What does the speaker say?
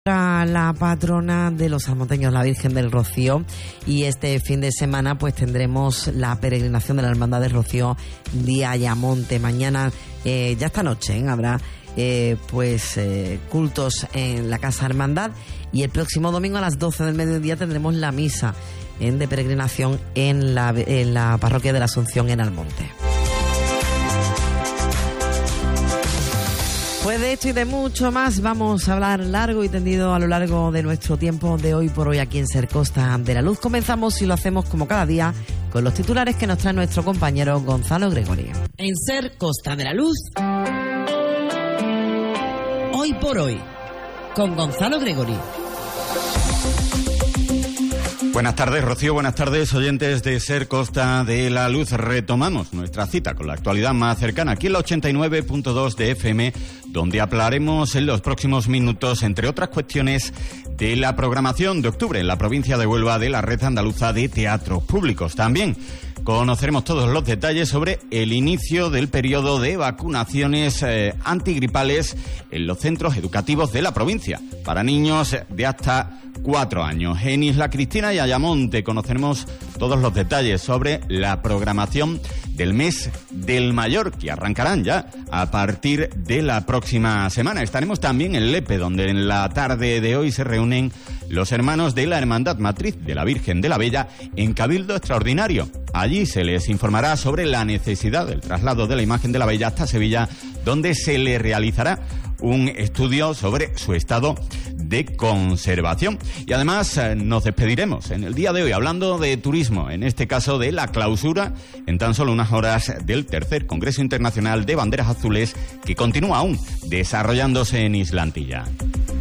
La patrona de los salmonteños, la Virgen del Rocío, y este fin de semana pues tendremos la peregrinación de la Hermandad del Rocío de Ayamonte. Mañana, ya esta noche, habrá cultos en la Casa Hermandad, y el próximo domingo a las 12 del mediodía tendremos la misa de peregrinación en la parroquia de la Asunción en Almonte. Pues de esto y de mucho más vamos a hablar largo y tendido a lo largo de nuestro tiempo de hoy por hoy aquí en Ser Costa de la Luz. Comenzamos y lo hacemos como cada día con los titulares que nos trae nuestro compañero Gonzalo Gregori. En Ser Costa de la Luz, hoy por hoy, con Gonzalo Gregori. Buenas tardes, Rocío. Buenas tardes, oyentes de Ser Costa de la Luz. Retomamos nuestra cita con la actualidad más cercana aquí en la 89.2 de FM, donde hablaremos en los próximos minutos, entre otras cuestiones, de la programación de octubre en la provincia de Huelva de la Red Andaluza de Teatros Públicos. También conoceremos todos los detalles sobre el inicio del periodo de vacunaciones antigripales en los centros educativos de la provincia para niños de hasta 4 años. En Isla Cristina y Ayamonte conoceremos todos los detalles sobre la programación del mes del mayor, que arrancarán ya a partir de la próxima semana. Estaremos también en Lepe, donde en la tarde de hoy se reúnen los hermanos de la Hermandad Matriz de la Virgen de la Bella en Cabildo Extraordinario. Allí se les informará sobre la necesidad del traslado de la imagen de la Bella hasta Sevilla, donde se le realizará un estudio sobre su estado de conservación. Y además nos despediremos en el día de hoy hablando de turismo, en este caso de la clausura en tan solo unas horas del tercer Congreso Internacional de Banderas Azules, que continúa aún desarrollándose en Isla Antilla.